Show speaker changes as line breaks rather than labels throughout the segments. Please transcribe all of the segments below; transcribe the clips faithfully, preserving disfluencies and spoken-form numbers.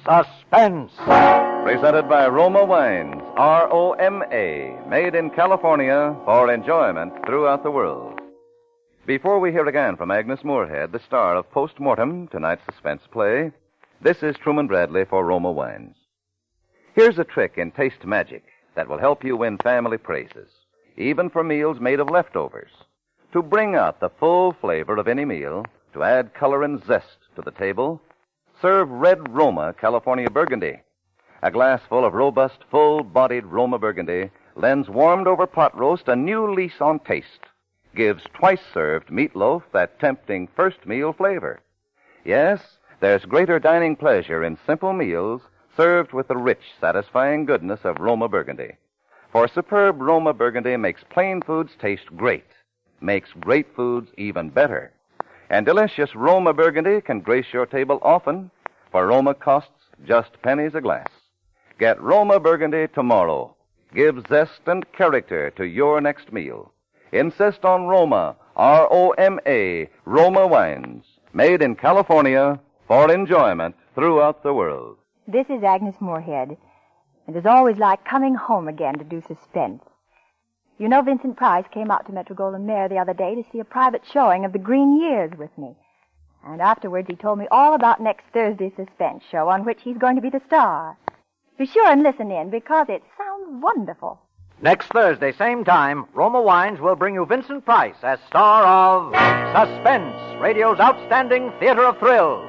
Suspense.
Presented by Roma Wines, R O M A, made in California for enjoyment throughout the world. Before we hear again from Agnes Moorehead, the star of Post Mortem, tonight's suspense play, this is Truman Bradley for Roma Wines. Here's a trick in taste magic that will help you win family praises, even for meals made of leftovers. To bring out the full flavor of any meal, to add color and zest to the table, serve Red Roma California Burgundy. A glass full of robust, full-bodied Roma Burgundy lends warmed-over pot roast a new lease on taste, gives twice-served meatloaf that tempting first meal flavor. Yes, there's greater dining pleasure in simple meals served with the rich, satisfying goodness of Roma Burgundy. For superb Roma Burgundy makes plain foods taste great, makes great foods even better. And delicious Roma Burgundy can grace your table often, for Roma costs just pennies a glass. Get Roma Burgundy tomorrow. Give zest and character to your next meal. Insist on Roma, R O M A, Roma Wines, made in California for enjoyment throughout the world.
This is Agnes Moorehead. It is always like coming home again to do suspense. You know, Vincent Price came out to Metro-Goldwyn-Mayer the other day to see a private showing of The Green Years with me. And afterwards he told me all about next Thursday's suspense show on which he's going to be the star. Be sure and listen in because it sounds wonderful.
Next Thursday, same time, Roma Wines will bring you Vincent Price as star of Suspense, radio's outstanding theater of thrills.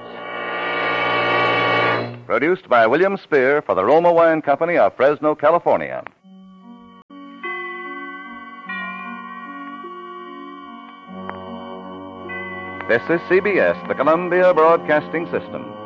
Produced by William Spear for the Roma Wine Company of Fresno, California. This is C B S, the Columbia Broadcasting System.